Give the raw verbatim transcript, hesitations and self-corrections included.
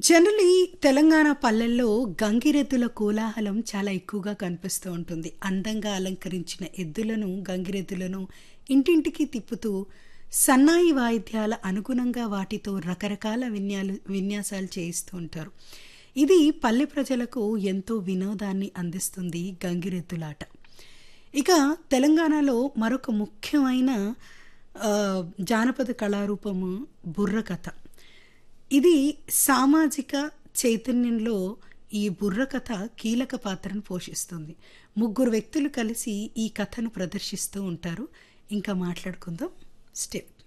Generally Telangana పల్లెల్లో గంగిరెద్దుల కోలాహలం చాలా ఎక్కువగా కనిపిస్తూ ఉంటుంది. అందంగా అలంకరించిన ఎద్దులను, గంగిరెద్దులను ఇంటింటికి తిప్పుతూ సన్నాయి వాయిద్యాల అనుగుణంగా వాటితో రకరకాల విన్యాలు విన్యాసాలు చేయిస్తూ ఉంటారు. ఇది పల్లె ప్రజలకు ఎంతో వినోదాన్ని అందిస్తుంది గంగిరెద్దులాట. ఇక తెలంగాణలో మరొక ముఖ్యమైన ఆ, జానపద కళారూపము బుర్రకథ. ఇది సామాజిక చైతన్యంలో ఈ బుర్రకథ కీలక పాత్రను పోషిస్తుంది. ముగ్గురు వ్యక్తులు కలిసి ఈ కథను ప్రదర్శిస్తూ ఉంటారు. ఇంకా మాట్లాడుకుందాం. స్టెప్